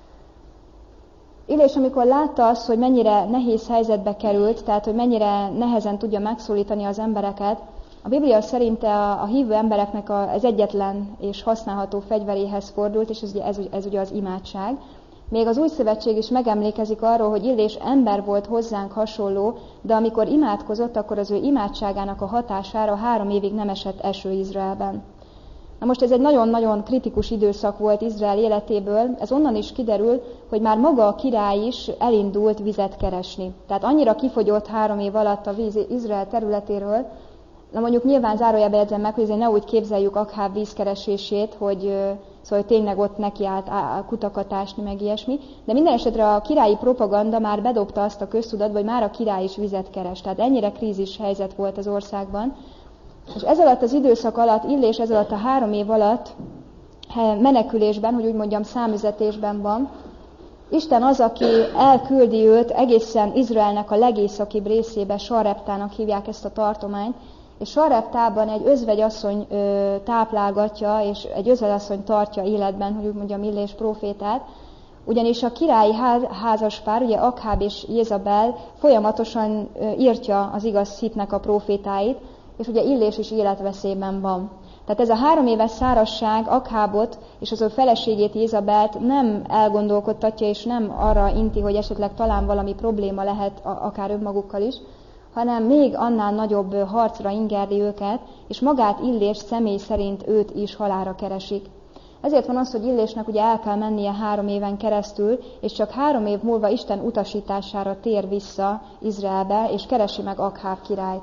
Illés, amikor látta azt, hogy mennyire nehéz helyzetbe került, tehát hogy mennyire nehezen tudja megszólítani az embereket, a Biblia szerint a hívő embereknek az egyetlen és használható fegyveréhez fordult, és ez ugye az imádság. Még az Új Szövetség is megemlékezik arról, hogy Illés ember volt hozzánk hasonló, de amikor imádkozott, akkor az ő imádságának a hatására 3 évig nem esett eső Izraelben. Na most ez egy nagyon-nagyon kritikus időszak volt Izrael életéből, ez onnan is kiderül, hogy már maga a király is elindult vizet keresni. Tehát annyira kifogyott 3 év alatt a víz Izrael területéről. Na mondjuk nyilván zárójelbe jegyzem meg, hogy ezért ne úgy képzeljük Akháb vízkeresését, hogy tényleg ott nekiállt kutakat ásni, meg ilyesmi, de minden esetre a királyi propaganda már bedobta azt a köztudatba, hogy már a király is vizet keres. Tehát ennyire krízis helyzet volt az országban. És ez alatt az időszak alatt, Illés ez alatt a 3 év alatt menekülésben, hogy úgy mondjam, számüzetésben van. Isten az, aki elküldi őt egészen Izraelnek a legészakibb részébe, Sareptának hívják ezt a tartományt, és Sareptában egy özvegyasszony táplálgatja, és egy özvegyasszony tartja életben, hogy úgy mondjam, Illés prófétát, ugyanis a királyi házaspár, ugye Akháb és Jézabel folyamatosan írtja az igaz hitnek a prófétáit, és ugye Illés is életveszélyben van. Tehát ez a 3 éves szárazság Akhábot és az ő feleségét, Jézabelt nem elgondolkodtatja, és nem arra inti, hogy esetleg talán valami probléma lehet akár önmagukkal is, hanem még annál nagyobb harcra ingerli őket, és magát Illés személy szerint őt is halálra keresik. Ezért van az, hogy Illésnek ugye el kell mennie 3 éven keresztül, és csak 3 év múlva Isten utasítására tér vissza Izraelbe, és keresi meg Akháb királyt.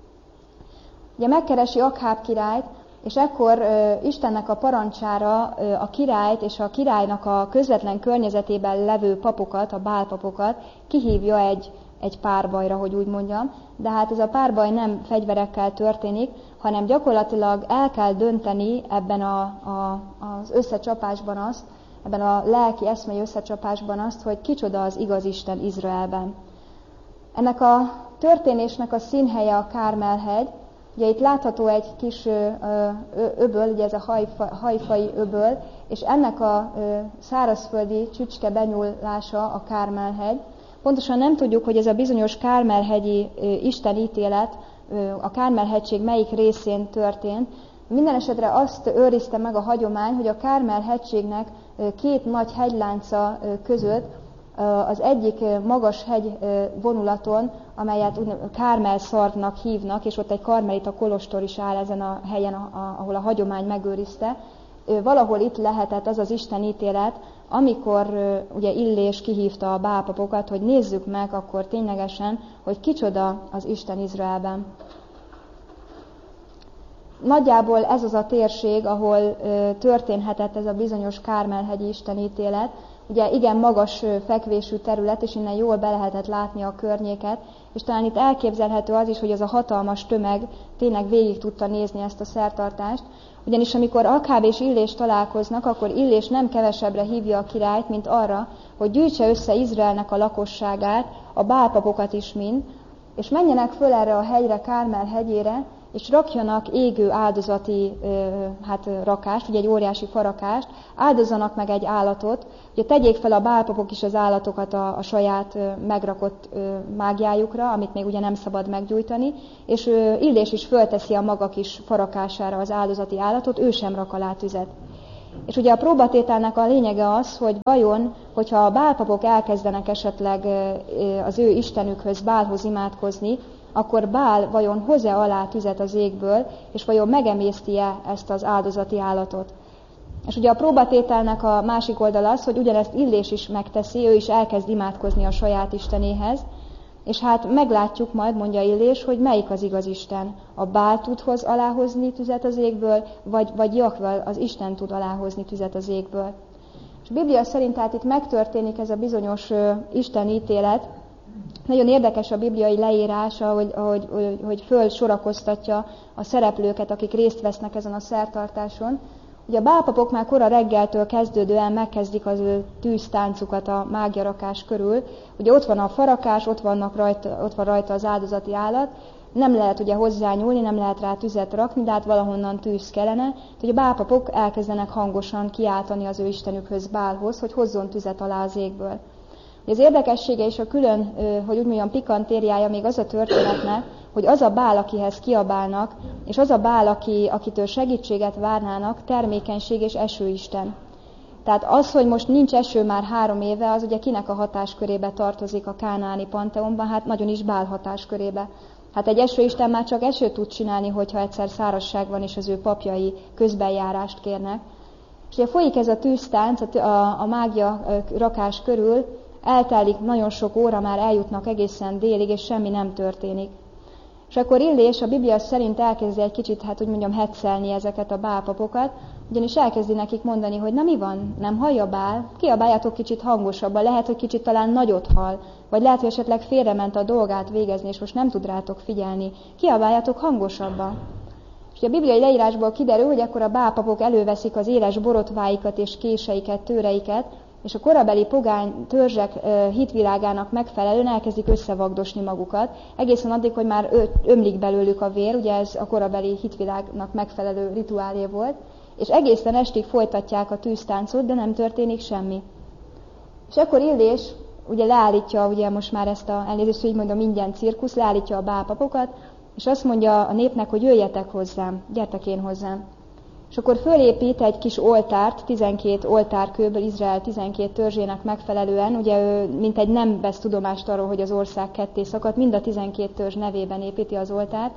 Ugye megkeresi Akháb királyt, és ekkor Istennek a parancsára a királyt és a királynak a közvetlen környezetében levő papokat, a bálpapokat kihívja egy egy párbajra, hogy úgy mondjam, de hát ez a párbaj nem fegyverekkel történik, hanem gyakorlatilag el kell dönteni ebben az összecsapásban azt, ebben a lelki eszmei összecsapásban azt, hogy kicsoda az igaz Isten Izraelben. Ennek a történésnek a színhelye a Kármel-hegy. Ugye itt látható egy kis öböl, ugye ez a hajfai öböl, és ennek a szárazföldi csücske benyúlása a Kármel-hegy. Pontosan nem tudjuk, hogy ez a bizonyos Kármel-hegyi istenítélet a Kármel-hegység melyik részén történt. Minden esetre azt őrizte meg a hagyomány, hogy a Kármel-hegységnek két nagy hegylánca között az egyik magas hegy vonulaton, amelyet Kármel-szarvnak hívnak, és ott egy karmelita kolostor is áll ezen a helyen, ahol a hagyomány megőrizte. Valahol itt lehetett az az istenítélet, amikor ugye Illés kihívta a bálpapokat, hogy nézzük meg akkor ténylegesen, hogy kicsoda az Isten Izraelben. Nagyjából ez az a térség, ahol történhetett ez a bizonyos Kármel-hegyi istenítélet. Ugye igen magas fekvésű terület, és innen jól be lehetett látni a környéket, és talán itt elképzelhető az is, hogy az a hatalmas tömeg tényleg végig tudta nézni ezt a szertartást, ugyanis amikor Akháb és Illés találkoznak, akkor Illés nem kevesebbre hívja a királyt, mint arra, hogy gyűjtse össze Izraelnek a lakosságát, a bálpapokat is mind, és menjenek föl erre a hegyre, Kármel hegyére, és rakjanak égő áldozati rakást, ugye egy óriási farakást, áldozzanak meg egy állatot, ugye tegyék fel a bálpapok is az állatokat a saját megrakott mágiájukra, amit még ugye nem szabad meggyújtani, és Illés is fölteszi a maga kis farakására az áldozati állatot, ő sem rak alá tüzet. És ugye a próbatételnek a lényege az, hogy vajon, hogyha a bálpapok elkezdenek esetleg az ő istenükhöz, Bálhoz imádkozni, akkor Bál vajon hoz-e alá tüzet az égből, és vajon megemészti-e ezt az áldozati állatot. És ugye a próbatételnek a másik oldala az, hogy ugyanezt Illés is megteszi, ő is elkezd imádkozni a saját istenéhez, és hát meglátjuk majd, mondja Illés, hogy melyik az igaz Isten. A Bál tud aláhozni tüzet az égből, vagy Jahve, az Isten tud aláhozni tüzet az égből. És a Biblia szerint tehát itt megtörténik ez a bizonyos istenítélet. Nagyon érdekes a bibliai leírása, hogy fölsorakoztatja a szereplőket, akik részt vesznek ezen a szertartáson. Ugye a bálpapok már kora reggeltől kezdődően megkezdik az ő tűztáncukat a mágiarakás körül. Ugye ott van a farakás, ott van rajta az áldozati állat, nem lehet ugye hozzányúlni, nem lehet rá tüzet rakni, de hát valahonnan tűz kellene. Ugye a bálpapok elkezdenek hangosan kiáltani az ő istenükhöz, Bálhoz, hogy hozzon tüzet alá az égből. Az érdekessége és a külön, hogy úgy mondjam, pikantériája még az a történetnek, hogy az a Bál, akihez kiabálnak, és az a Bál, akitől segítséget várnának, termékenység és esőisten. Tehát az, hogy most nincs eső már 3 éve, az ugye kinek a hatáskörébe tartozik a kánaáni panteonban, hát nagyon is Bál hatáskörébe. Hát egy esőisten már csak esőt tud csinálni, hogyha egyszer szárazság van, és az ő papjai közbenjárást kérnek. És ugye folyik ez a tűztánc a mágia rakás körül, eltelik nagyon sok óra, már eljutnak egészen délig, és semmi nem történik. És akkor Illés a Biblia szerint elkezdi egy kicsit, hát úgy mondjam, heccelni ezeket a bálpapokat, ugyanis elkezdi nekik mondani, hogy na mi van, nem hallja Bál? Kiabáljátok kicsit hangosabban, lehet, hogy kicsit talán nagyot hall, vagy lehet, hogy esetleg félrement a dolgát végezni, és most nem tud rátok figyelni. Kiabáljátok hangosabban. És a bibliai leírásból kiderül, hogy akkor a bálpapok előveszik az éles borotváikat és késeiket, tőreiket, és a korabeli pogány törzsek hitvilágának megfelelően elkezdik összevagdosni magukat, egészen addig, hogy már ömlik belőlük a vér, ugye ez a korabeli hitvilágnak megfelelő rituálé volt, és egészen estig folytatják a tűztáncot, de nem történik semmi. És akkor Illés ugye leállítja, ugye most már ezt elnézést, hogy mondom, ingyen cirkusz, leállítja a bálpapokat, és azt mondja a népnek, hogy jöjjetek hozzám, gyertek én hozzám. És akkor fölépít egy kis oltárt, 12 oltárkőből, Izrael 12 törzsének megfelelően, ugye ő mintegy nem vesz tudomást arról, hogy az ország ketté szakadt, mind a 12 törzs nevében építi az oltárt,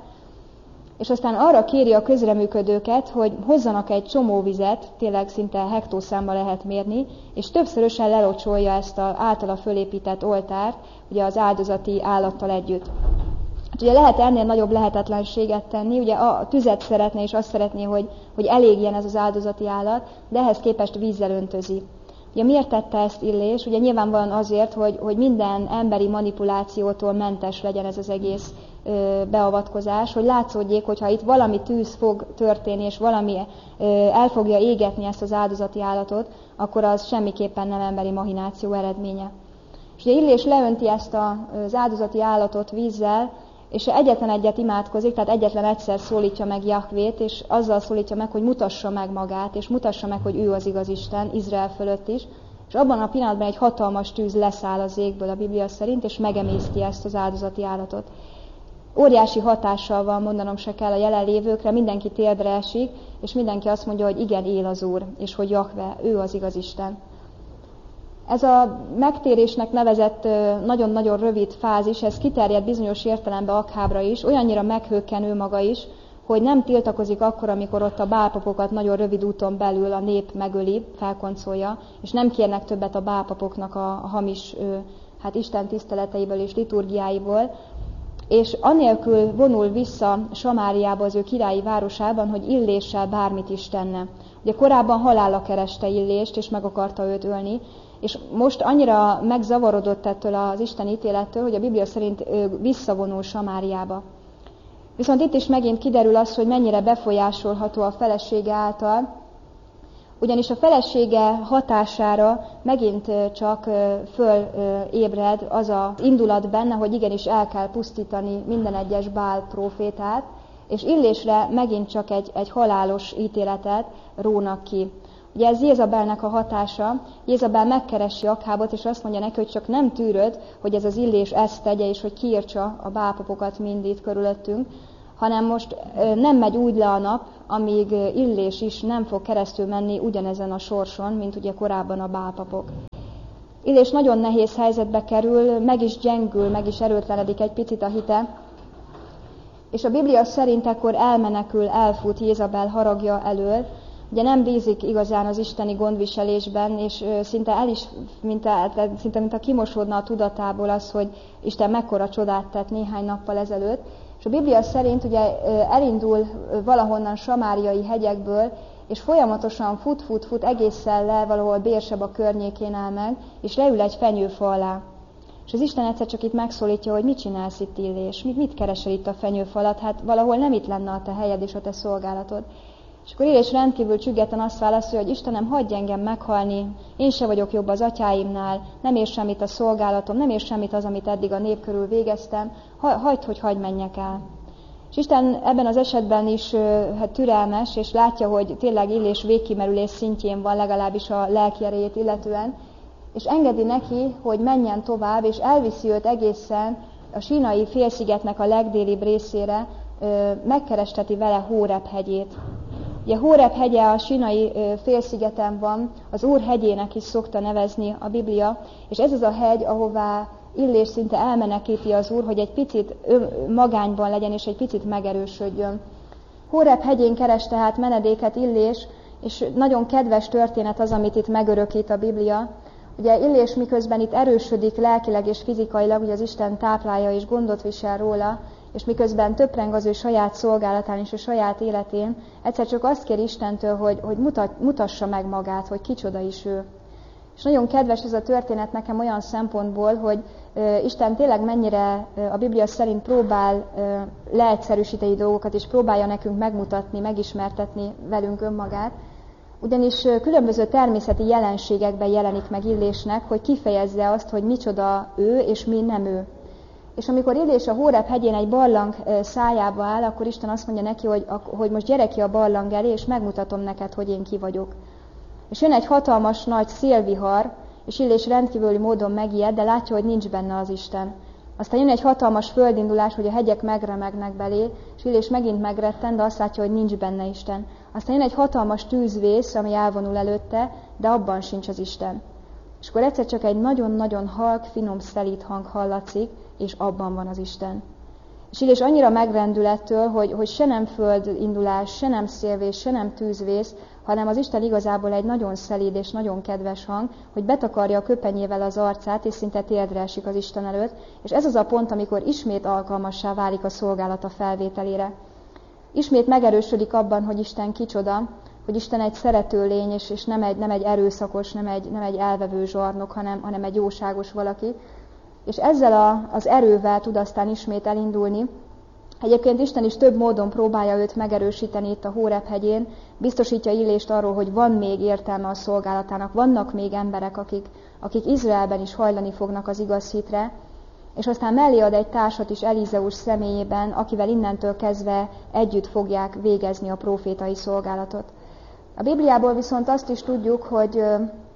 és aztán arra kéri a közreműködőket, hogy hozzanak egy csomó vizet, tényleg szinte hektószámba lehet mérni, és többszörösen lelocsolja ezt az általa fölépített oltárt, ugye az áldozati állattal együtt. Ugye lehet ennél nagyobb lehetetlenséget tenni, ugye a tüzet szeretné, és azt szeretné, hogy elégjen ez az áldozati állat, de ehhez képest vízzel öntözi. Ugye miért tette ezt Illés? Ugye nyilvánvalóan azért, hogy minden emberi manipulációtól mentes legyen ez az egész beavatkozás, hogy látszódjék, hogyha itt valami tűz fog történni, és valami el fogja égetni ezt az áldozati állatot, akkor az semmiképpen nem emberi machináció eredménye. És ugye Illés leönti ezt az áldozati állatot vízzel, és egyetlen egyet imádkozik, tehát egyetlen egyszer szólítja meg Jahvét, és azzal szólítja meg, hogy mutassa meg magát, és mutassa meg, hogy ő az igaz Isten, Izrael fölött is, és abban a pillanatban egy hatalmas tűz leszáll az égből a Biblia szerint, és megemészti ezt az áldozati állatot. Óriási hatással van, mondanom se kell a jelenlévőkre, mindenki térdre esik, és mindenki azt mondja, hogy igen, él az Úr, és hogy Jahve, ő az igaz Isten. Ez a megtérésnek nevezett nagyon-nagyon rövid fázis, ez kiterjed bizonyos értelemben Akhábra is, olyannyira meghökkenő maga is, hogy nem tiltakozik akkor, amikor ott a bálpapokat nagyon rövid úton belül a nép megöli, felkoncolja, és nem kérnek többet a bálpapoknak a hamis Isten tiszteleteiből és liturgiáiból, és anélkül vonul vissza Samáriába, az ő királyi városában, hogy Illéssel bármit is tenne. Ugye korábban halálra kereste Illést, és meg akarta őt ölni, és most annyira megzavarodott ettől az Isten ítélettől, hogy a Biblia szerint visszavonul Samáriába. Viszont itt is megint kiderül az, hogy mennyire befolyásolható a felesége által, ugyanis a felesége hatására megint csak fölébred az az indulat benne, hogy igenis el kell pusztítani minden egyes Bál prófétát, és Illésre megint csak egy halálos ítéletet rónak ki. Ugye ez Jézabelnek a hatása. Jézabel megkeresi Akhábot, és azt mondja neki, hogy csak nem tűröd, hogy ez az Illés ezt tegye, és hogy kiírtsa a bálpapokat mind itt körülöttünk, hanem most nem megy úgy le a nap, amíg Illés is nem fog keresztül menni ugyanezen a sorson, mint ugye korábban a bálpapok. Illés nagyon nehéz helyzetbe kerül, meg is gyengül, meg is erőtlenedik egy picit a hite, és a Biblia szerint akkor elmenekül, elfut Jézabel haragja elől, ugye nem bízik igazán az isteni gondviselésben, és szinte mint a kimosódna a tudatából az, hogy Isten mekkora csodát tett néhány nappal ezelőtt. És a Biblia szerint ugye elindul valahonnan samáriai hegyekből, és folyamatosan fut egészen le, valahol Bérseba környékén áll meg, és leül egy fenyőfa alá. És az Isten egyszer csak itt megszólítja, hogy mit csinálsz itt, Illés, mit keresel itt a fenyőfa alatt, hát valahol nem itt lenne a te helyed és a te szolgálatod. És akkor Illés rendkívül csüggeten azt válaszolja, hogy Istenem, hagyj engem meghalni, én se vagyok jobb az atyáimnál, nem ér semmit a szolgálatom, nem ér semmit az, amit eddig a nép körül végeztem, hagyd, hogy hagyj menjek el. És Isten ebben az esetben is türelmes, és látja, hogy tényleg Illés végkimerülés szintjén van, legalábbis a lelki erejét illetően, és engedi neki, hogy menjen tovább, és elviszi őt egészen a Sínai félszigetnek a legdélibb részére, megkeresteti vele Hóreb hegyét. Ugye Hóreb hegye a Sínai félszigeten van, az Úr hegyének is szokta nevezni a Biblia, és ez az a hegy, ahová Illés szinte elmenekíti az Úr, hogy egy picit magányban legyen, és egy picit megerősödjön. Hóreb hegyén keres tehát menedéket Illés, és nagyon kedves történet az, amit itt megörökít a Biblia. Ugye Illés miközben itt erősödik lelkileg és fizikailag, ugye az Isten táplálja és gondot visel róla, és miközben töpreng az ő saját szolgálatán és a saját életén, egyszer csak azt kér Istentől, hogy mutassa meg magát, hogy kicsoda is ő. És nagyon kedves ez a történet nekem olyan szempontból, hogy Isten tényleg mennyire a Biblia szerint próbál leegyszerűsíteni dolgokat, és próbálja nekünk megmutatni, megismertetni velünk önmagát. Ugyanis különböző természeti jelenségekben jelenik meg Illésnek, hogy kifejezze azt, hogy micsoda ő, és mi nem ő. És amikor Illés a Hóreb hegyén egy barlang szájába áll, akkor Isten azt mondja neki, hogy most gyere ki a barlang elé, és megmutatom neked, hogy én ki vagyok. És jön egy hatalmas nagy szélvihar, és Illés rendkívüli módon megijed, de látja, hogy nincs benne az Isten. Aztán jön egy hatalmas földindulás, hogy a hegyek megremegnek belé, és Illés megint megretten, de azt látja, hogy nincs benne Isten. Aztán jön egy hatalmas tűzvész, ami elvonul előtte, de abban sincs az Isten. És akkor egyszer csak egy nagyon-nagyon halk, finom, szelíd hang hallatszik, és abban van az Isten. És Illés annyira megrendül ettől, hogy se nem földindulás, se nem szélvész, se nem tűzvész, hanem az Isten igazából egy nagyon szelíd és nagyon kedves hang, hogy betakarja a köpenyével az arcát, és szinte térdre esik az Isten előtt, és ez az a pont, amikor ismét alkalmassá válik a szolgálata felvételére. Ismét megerősödik abban, hogy Isten kicsoda, hogy Isten egy szerető lény, és nem egy erőszakos, nem egy elvevő zsarnok, hanem egy jóságos valaki. És ezzel az erővel tud aztán ismét elindulni. Egyébként Isten is több módon próbálja őt megerősíteni itt a Hóreb hegyén, biztosítja Illést arról, hogy van még értelme a szolgálatának, vannak még emberek, akik Izraelben is hajlani fognak az igaz hitre, és aztán mellé ad egy társat is Elizeus személyében, akivel innentől kezdve együtt fogják végezni a prófétai szolgálatot. A Bibliából viszont azt is tudjuk, hogy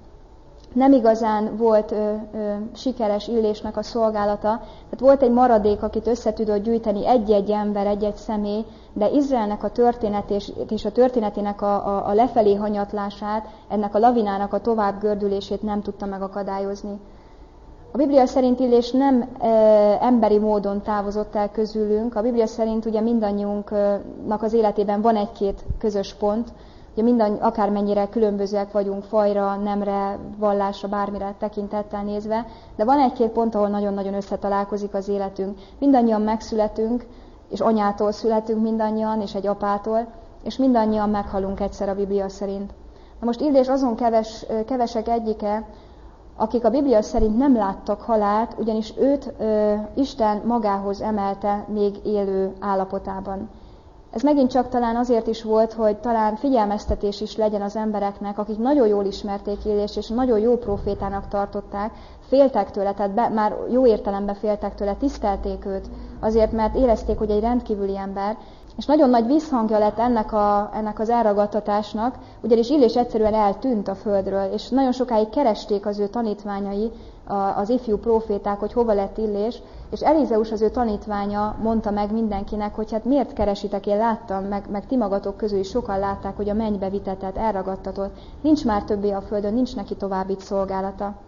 nem igazán volt sikeres Illésnek a szolgálata, tehát volt egy maradék, akit össze tudott gyűjteni egy-egy ember, egy-egy személy, de Izraelnek a történet és a történetének a lefelé hanyatlását, ennek a lavinának a tovább gördülését nem tudta megakadályozni. A Biblia szerint Illés nem emberi módon távozott el közülünk, a Biblia szerint ugye mindannyiunknak az életében van egy-két közös pont, ugye akármennyire különbözőek vagyunk fajra, nemre, vallásra, bármire tekintettel nézve, de van egy-két pont, ahol nagyon-nagyon összetalálkozik az életünk. Mindannyian megszületünk, és anyától születünk mindannyian, és egy apától, és mindannyian meghalunk egyszer a Biblia szerint. Na most Illés azon kevesek egyike, akik a Biblia szerint nem láttak halált, ugyanis őt Isten magához emelte még élő állapotában. Ez megint csak talán azért is volt, hogy talán figyelmeztetés is legyen az embereknek, akik nagyon jól ismerték Illést, és nagyon jó profétának tartották, féltek tőle, tehát már jó értelemben féltek tőle, tisztelték őt, azért, mert érezték, hogy egy rendkívüli ember, és nagyon nagy visszhangja lett ennek az elragadtatásnak, ugyanis Illés egyszerűen eltűnt a földről, és nagyon sokáig keresték az ő tanítványai, az ifjú próféták, hogy hova lett Illés, és Elizeus, az ő tanítványa mondta meg mindenkinek, hogy hát miért keresitek, én láttam, meg ti magatok közül is sokan látták, hogy a mennybe vitetett, elragadtatott, nincs már többé a földön, nincs neki további szolgálata.